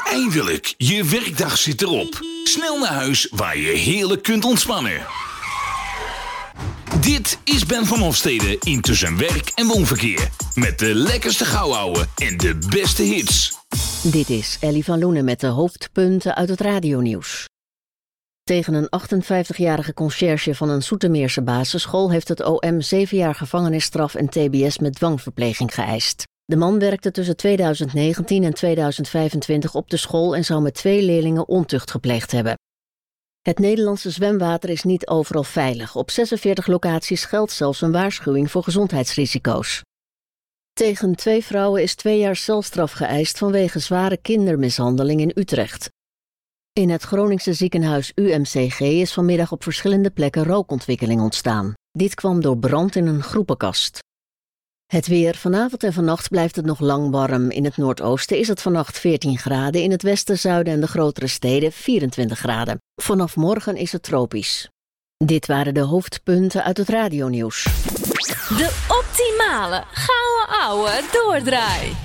Eindelijk, je werkdag zit erop. Snel naar huis waar je heerlijk kunt ontspannen. Dit is Ben van Hofstede in Tussen Werk en Woonverkeer. Met de lekkerste gauwouwe en de beste hits. Dit is Ellie van Loenen met de hoofdpunten uit het radionieuws. Tegen een 58-jarige conciërge van een Zoetermeerse basisschool heeft het OM 7 jaar gevangenisstraf en tbs met dwangverpleging geëist. De man werkte tussen 2019 en 2025 op de school en zou met 2 leerlingen ontucht gepleegd hebben. Het Nederlandse zwemwater is niet overal veilig. Op 46 locaties geldt zelfs een waarschuwing voor gezondheidsrisico's. Tegen 2 vrouwen is 2 jaar celstraf geëist vanwege zware kindermishandeling in Utrecht. In het Groningse ziekenhuis UMCG is vanmiddag op verschillende plekken rookontwikkeling ontstaan. Dit kwam door brand in een groepenkast. Het weer. Vanavond en vannacht blijft het nog lang warm. In het noordoosten is het vannacht 14 graden. In het westen, zuiden en de grotere steden 24 graden. Vanaf morgen is het tropisch. Dit waren de hoofdpunten uit het radionieuws. De optimale gouden ouwe doordraai.